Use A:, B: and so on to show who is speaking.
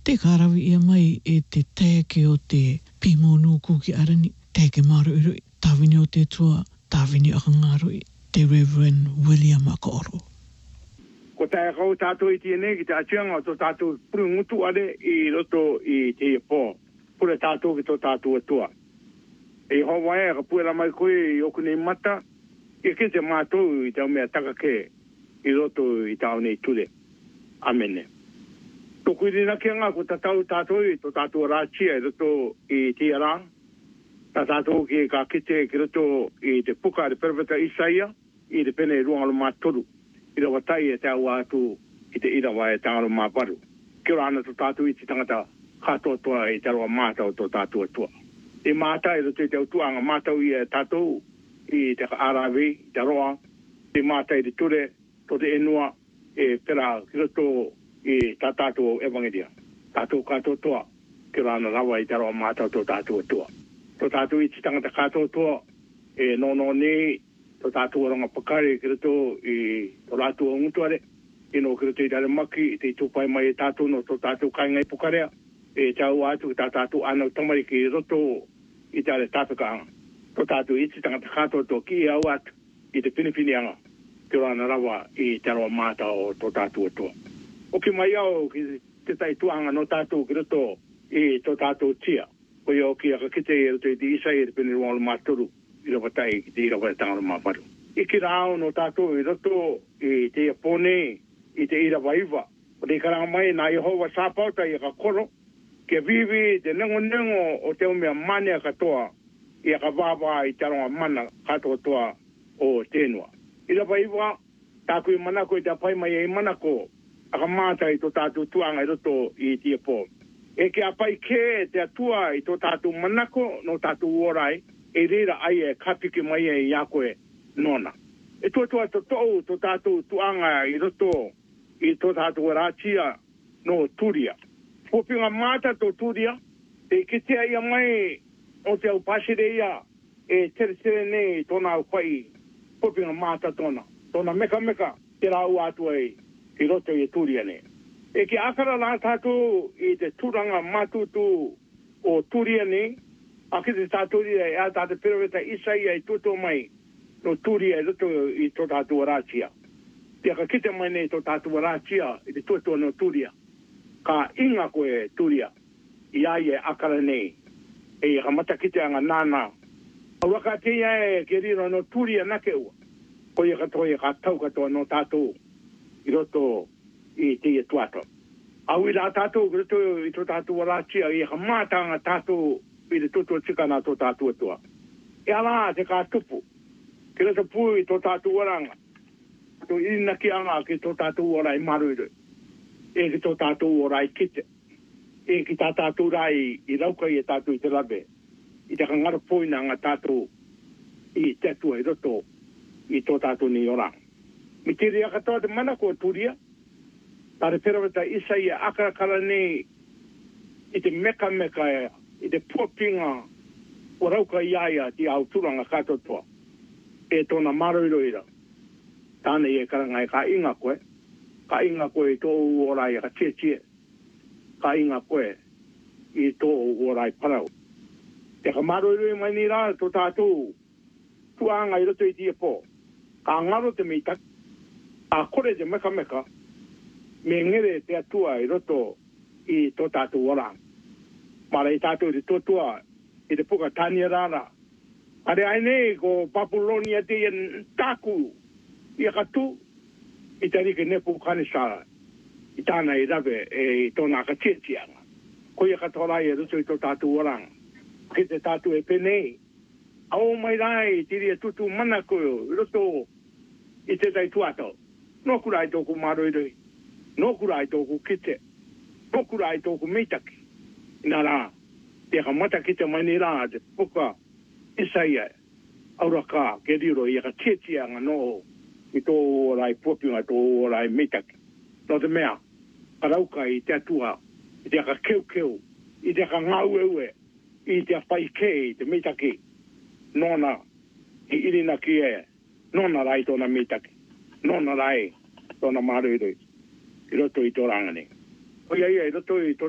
A: Te karawi ia mai e te teke o te pimonu kuki arani, teke maru iru, tawini o te tua, tawini o kangarui, te Reverend William Akoro.
B: Ko tae kau tātou I tiene ki te atianga o tō tātou puru ngutu are I roto I te pō. Pura tātou ki tō tātou atua. E Hawaii ka puera mai koe I oku nei mata, I ke te mātou I tau mea takake I roto I tau nei ture. Amene. Tōku I rina kia ngā ko tātou I tō tātou rātia I roto I te arang. Tā tātou ki ka kite ki roto I te puka I Perveta Isaia I te pene ruangalo mātoru. I rawa tai e te au atu I te irawa e tangaro māparu. Kia ora ana tō tātou I te tangata katoa toa I te aroa mātau tō tātou atua. E mātai I roto I te autuanga mātau I e tātou I te arawe, I te aroa. E mātai I te ture, tō te enua, e pera ki roto I tā tātou evangelia. Tātou katoa toa, kia ora ana rawa I te aroa mātau tō tātou atua. Tō tātou I te tangata katoa toa, e nono nei, tō tātou oranga pakare ki roto I tō rātua ngutuare, I no ki roto I tare maki, I te tupai mai e tātou no tō tātou kaingai pukarea, e tau atu ki tā tātou anau tamari ki roto I tare tāpekaanga. Tō tātou I te tangata katoa tō ki au atu, I te pinipinianga, ki rāna rawa I te aroa māta o tō tātou atua. O ki mai au ki te tai tuanga no tātou ki roto I tō tātou tia, ko iau ki aka kite I roto I te isai I te piniruangalo mātoru, I rawa tai ki te irawa e tangaro māparu. I ki rāo no tātou I roto I te Iapone, I te irawa iwa. O te karanga mai nā Yehova sāpauta I ka koro, ke vivi te nengo o te umea mane katoa, I ka vāwā I te aronga mana katoa toa o tēnua. I rawa iwa, tāku I manako I te apai mai e manako, aka māta I tō tātou tuanga I roto I te Iapō. E ke apai ke te atua I tō tātou manako no tātou orai, e reira ai e kapiki mai e I a koe nona. E tuatua to tou to tātou tuanga I roto I tō tātou rātia no turia. Pōpinga māta tō turia, e kitea ia mai o te au pasire ia e tere nei tōna au whai. Pōpinga māta tōna meka, te rau atu ai I roto I turia nei. E ki akara rā tātou I te turanga mātutu o turia nei, a ki te tātou ria e a tātou Perveta Isaia I tuto mai no turia I roto I tō tātou rātia. Te aka kite mai nei tō tātou rātia I te tuto no turia. Ka inga koe turia I ai e akara nei. E ka mata kite anga nāna. Awaka te ia e ke riro no turia nake ua. Ko ia katoa ka tau katoa no tātou I roto I te ia tuato. Au I rā tātou ki roto I tō tātou rātia I ka mātanga tātou I te tuto tikana tō tātou atua. E ala te kā tupu. Ki roto pui tō tātou oranga. Tō ina ki anga ki tō tātou orai maruiru. E ki tō tātou orai kite. E ki tā tātou rai I rauka I tātou I te labe. I te kangara poina ngā tātou I te atua I roto I tō tātou ni oranga. Mi tiri akatoa te mana ko turia. Tare Perveta Isaia akara kara nei I te meka I te puapinga o rauka iaia Ti au turanga katotoa. E tōna maroiroira. Tāne I e karangai ka inga koe. Ka inga koe I tō orai ka tie. Ka inga koe I tō orai parau. Te ka maroiroi mai ni rā tō tātou tuanga I roto I tia pō. Ka ngaro te meitaki. A kore te meka, me ngere te atua I roto I tō tātou orang. Mara I tātou I tōtua I te puka tania rara. Are ai nei ko Papulonia te ian tāku I a katu I te rike nepu kanisara. I tāna I rawe e tōna ka tietianga. Ko I a katorai E roto I tō tātou orang. Ki te tātou e penei. Au mai rai tiri e tutu mana koe I roto I te tai tuato. No kurai tōku maroiroi. No kurai tōku kite. No kurai tōku meitaki. Ina rā. Te ka mata kite mai ni rā te puka Isaia. Auraka ke riro I ka tietianga no I tō orai puapinga tō orai meitaki. No te mea. Karauka I te atua. I te ka keu. I te ka ngaueue. I te whai kei te meitaki. Nona. I irina ki e. Nona rai tōna meitaki. Nona rai tōna maroiroi. I roto I tō rangane. O ia I roto I tō